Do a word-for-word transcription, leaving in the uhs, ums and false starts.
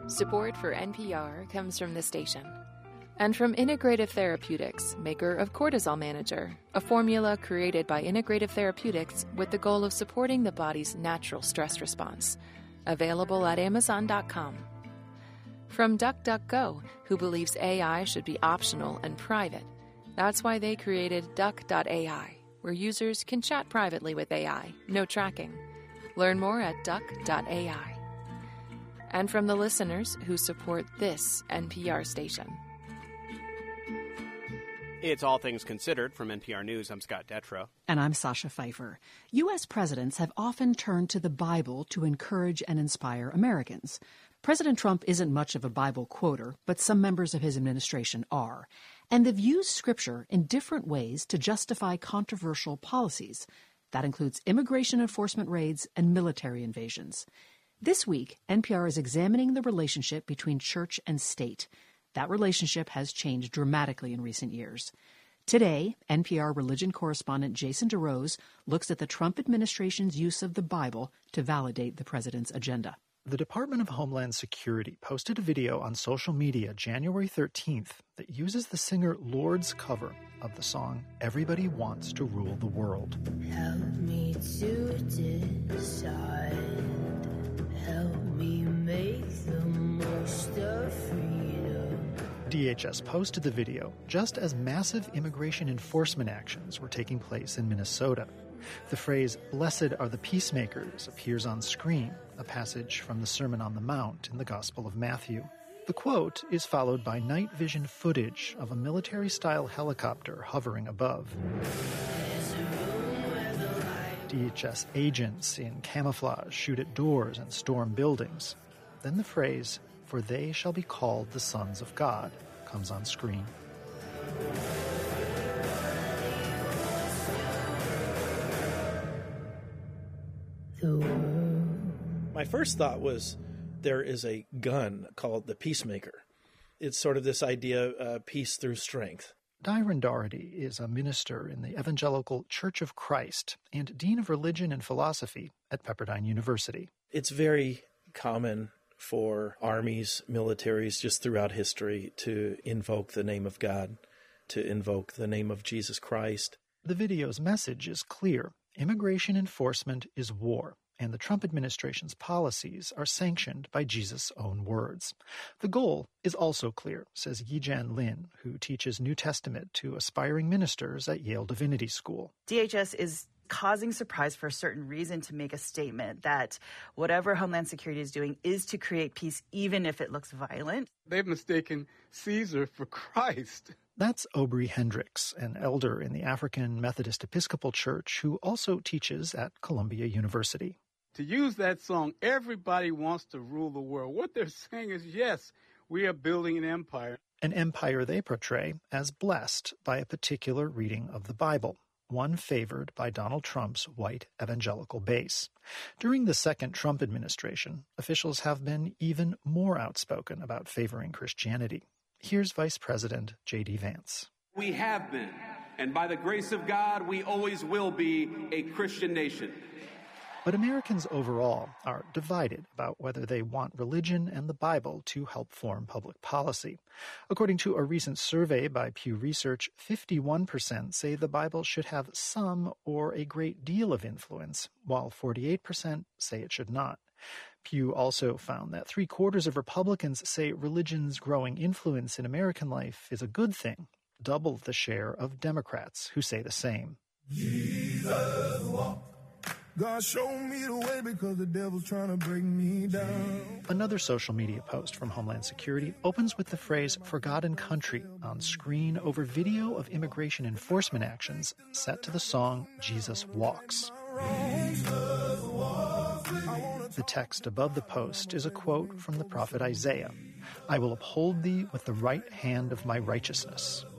Support for N P R comes from the station and from Integrative Therapeutics, maker of Cortisol Manager, a formula created by Integrative Therapeutics with the goal of supporting the body's natural stress response. Available at amazon dot com. From DuckDuckGo, who believes A I should be optional and private. That's why they created Duck dot A I, where users can chat privately with A I, no tracking. Learn more at Duck dot A I. And from the listeners who support this N P R station. It's All Things Considered from N P R News. I'm Scott Detrow. And I'm Sasha Pfeiffer. U S presidents have often turned to the Bible to encourage and inspire Americans. President Trump isn't much of a Bible quoter, but some members of his administration are. And they've used Scripture in different ways to justify controversial policies. That includes immigration enforcement raids and military invasions. This week, N P R is examining the relationship between church and state. That relationship has changed dramatically in recent years. Today, N P R religion correspondent Jason DeRose looks at the Trump administration's use of the Bible to validate the president's agenda. The Department of Homeland Security posted a video on social media January thirteenth that uses the singer Lord's cover of the song Everybody Wants to Rule the World. Help me to decide. Help me make the most of freedom. D H S posted the video just as massive immigration enforcement actions were taking place in Minnesota. The phrase, "Blessed are the peacemakers," appears on screen, a passage from the Sermon on the Mount in the Gospel of Matthew. The quote is followed by night vision footage of a military-style helicopter hovering above. D H S agents in camouflage shoot at doors and storm buildings. Then the phrase, "For they shall be called the sons of God," comes on screen. My first thought was there is a gun called the Peacemaker. It's sort of this idea of uh, peace through strength. Dyron Doherty is a minister in the Evangelical Church of Christ and Dean of Religion and Philosophy at Pepperdine University. It's very common for armies, militaries, just throughout history to invoke the name of God, to invoke the name of Jesus Christ. The video's message is clear. Immigration enforcement is war, and the Trump administration's policies are sanctioned by Jesus' own words. The goal is also clear, says Yijan Lin, who teaches New Testament to aspiring ministers at Yale Divinity School. D H S is causing surprise for a certain reason to make a statement that whatever Homeland Security is doing is to create peace, even if it looks violent. They've mistaken Caesar for Christ. That's Aubrey Hendricks, an elder in the African Methodist Episcopal Church who also teaches at Columbia University. To use that song, everybody wants to rule the world. What they're saying is, yes, we are building an empire. An empire they portray as blessed by a particular reading of the Bible, one favored by Donald Trump's white evangelical base. During the second Trump administration, officials have been even more outspoken about favoring Christianity. Here's Vice President J D Vance. We have been, and by the grace of God, we always will be a Christian nation. But Americans overall are divided about whether they want religion and the Bible to help form public policy. According to a recent survey by Pew Research, fifty-one percent say the Bible should have some or a great deal of influence, while forty-eight percent say it should not. Pew also found that three-quarters of Republicans say religion's growing influence in American life is a good thing, double the share of Democrats who say the same. Jesus walk. God showed me the way because the devil's trying to break me down. Another social media post from Homeland Security opens with the phrase "for God and country" on screen over video of immigration enforcement actions set to the song Jesus Walks. The text above the post is a quote from the prophet Isaiah. "I will uphold thee with the right hand of my righteousness."